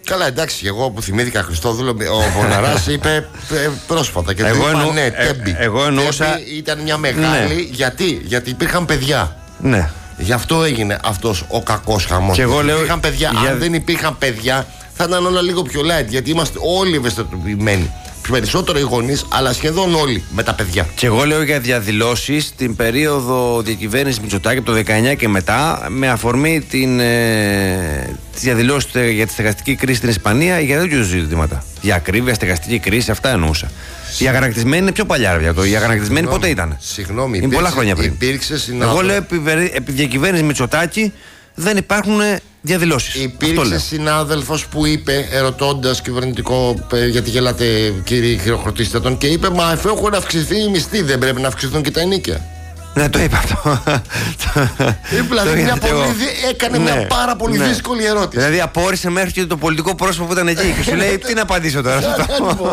Καλά, εντάξει, εγώ που θυμήθηκα Χριστόδουλο, ο Βολαράς είπε πρόσφατα και εγώ ναι, Τέμπη. Εγώ εννοούσα. Τέμπη ήταν μια μεγάλη. Ναι. Γιατί υπήρχαν παιδιά. Ναι. Γι' αυτό έγινε αυτός ο κακός χαμός. Και εγώ λέω. Υπήρχαν παιδιά. Αν δεν υπήρχαν παιδιά, θα ήταν όλα λίγο πιο light. Γιατί είμαστε όλοι ευαισθητοποιημένοι. Περισσότερο οι γονείς, αλλά σχεδόν όλοι με τα παιδιά. Και εγώ λέω για διαδηλώσεις την περίοδο διακυβέρνησης Μητσοτάκη από το 19 και μετά, με αφορμή τις διαδηλώσεις για τη στεγαστική κρίση στην Ισπανία, για τέτοιου ζητήματα. Για ακρίβεια, στεγαστική κρίση, αυτά εννοούσα. Η αγανακτισμένη είναι πιο παλιά, ρε. Η αγανακτισμένη πότε ήταν? Συγγνώμη, είναι πολλά χρόνια πριν. Εγώ λέω επί διακυβέρνηση Μητσοτάκη δεν υπάρχουν διαδηλώσεις. Υπήρξε συνάδελφος που είπε, ερωτώντας κυβερνητικό, γιατί γελάτε κύριοι, χειροκροτήστε τον, και είπε: μα αφού έχουν αυξηθεί οι μισθοί, δεν πρέπει να αυξηθούν και τα ενοίκια? Ναι, το είπα αυτό. Δηλαδή έκανε μια πάρα πολύ δύσκολη ερώτηση. Δηλαδή απόρρισε μέχρι και το πολιτικό πρόσωπο που ήταν εκεί και σου λέει: τι να απαντήσω τώρα?